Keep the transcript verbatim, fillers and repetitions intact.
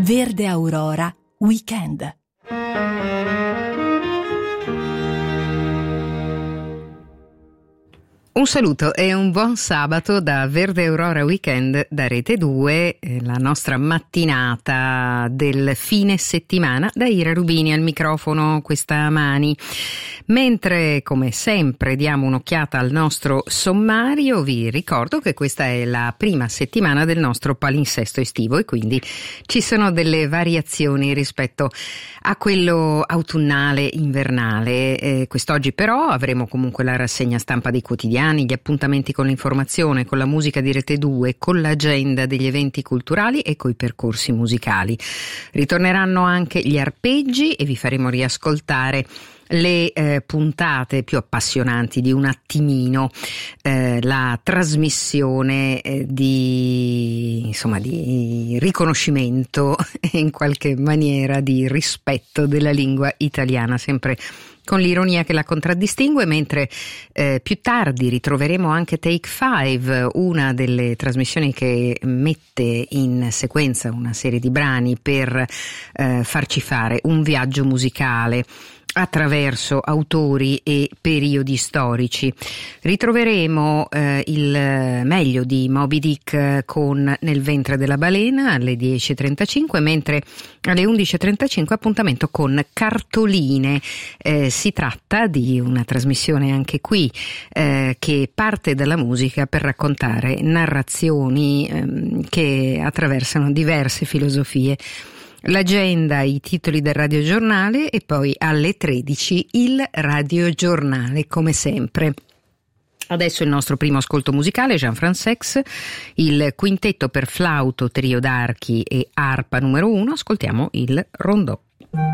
Verde Aurora Weekend. Un saluto e un buon sabato da Verde Aurora Weekend da Rete due, la nostra mattinata del fine settimana, da Ira Rubini al microfono questa mani. Mentre, come sempre, diamo un'occhiata al nostro sommario, vi ricordo che questa è la prima settimana del nostro palinsesto estivo e quindi ci sono delle variazioni rispetto a quello autunnale invernale. Eh, quest'oggi però avremo comunque la rassegna stampa dei quotidiani, gli appuntamenti con l'informazione, con la musica di Rete due, con l'agenda degli eventi culturali e coi percorsi musicali. Ritorneranno anche gli arpeggi e vi faremo riascoltare le eh, puntate più appassionanti di Un attimino, eh, la trasmissione eh, di insomma di riconoscimento e in qualche maniera di rispetto della lingua italiana, sempre con l'ironia che la contraddistingue, mentre eh, più tardi ritroveremo anche Take Five, una delle trasmissioni che mette in sequenza una serie di brani per eh, farci fare un viaggio musicale attraverso autori e periodi storici. Ritroveremo eh, il meglio di Moby Dick con Nel ventre della balena alle dieci e trentacinque, mentre alle undici e trentacinque appuntamento con Cartoline. Eh, si tratta di una trasmissione anche qui eh, che parte dalla musica per raccontare narrazioni eh, che attraversano diverse filosofie. L'agenda, i titoli del radiogiornale e poi alle tredici il radiogiornale come sempre. Adesso il nostro primo ascolto musicale, Jean-Françaix, il quintetto per flauto, trio d'archi e arpa numero uno, ascoltiamo il Rondò.